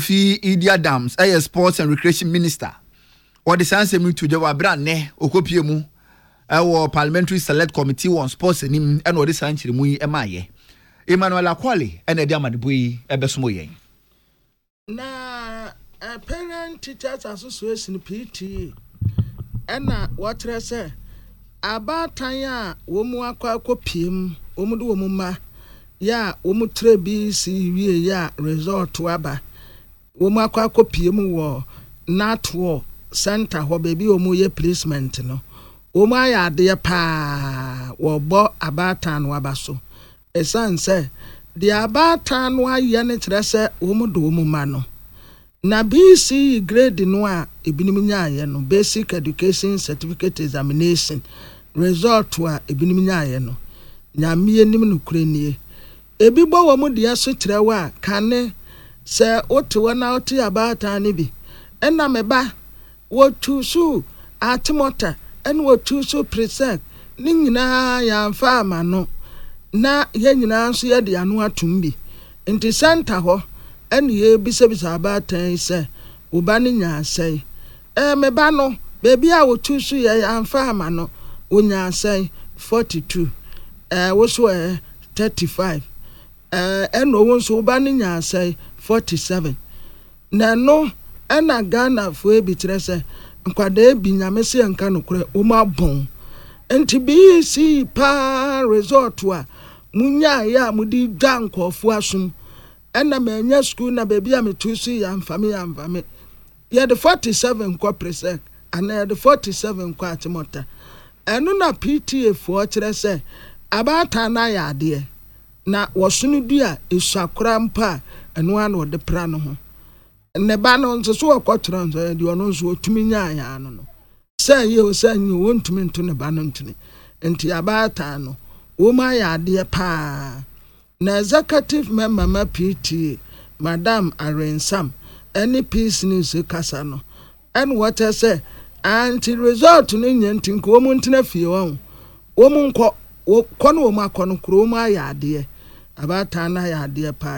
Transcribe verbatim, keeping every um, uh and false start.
Kofi Idi Adams, a sports and recreation minister. Or the Sanse me to Jawa Brane, Okopiemu, our parliamentary select committee on sports and him and what the Sanchi Mui Emaye. Emmanuel Akwali and Ediama Debui Ebesmoye. Na a parent teachers association P T and what I say about Tanya, Womu Aqua Copium, Omudu Muma, ya, Womu Trebi, see, ya, resort to Abba, Womu Aqua Copium war, not war, Santa, or baby, Omuye placement, no. Omaya dear pa, or bo abatan wabaso. A son say, the abatan wa yanet rese, Omudu Mumano. Na B C grade noa ebiniminya ye no basic education certificate examination result wa ebiniminya ye no nyame enim no kurenie ebi bo wo mu de aso kirewa kane se otewa na ote abata ne bi ena meba wo tusu atimota en wo tusu present ni nyina ya mfa ama no na ye nyina so ye de ano atum bi nti center ho and ye bisabisa about ten say, Ubani nya say, eh, me bano, baby, I will choose you and farmer no, unya say forty two, eh, was where thirty five, eh, and no one so Ubani nya say forty seven. Na no, and a Ghana for be tresse, and quade be Yamesi and Canocre, Uma bon, and to be see pa resort to a Munya ya mudi dank of wasum. And I may school na baby am to see and family and family. You had the forty seven qua presec, and I had the forty seven qua timota. And no P T A for what say about an eye dear. Na was soon dear is sacrampa and one or the prano. And the banons so a quatrons and you are no so to me. I no. Say you say you want to mean to the banantony. And Tiabatano, oh my dear pa. Na executive member ma P T A Madam Arensam any peace news kasa no and what I say anti result no nyantin ko mu ntena fie won wo mu nko ko no wo makọ no kro mu ayade abata na ayade pa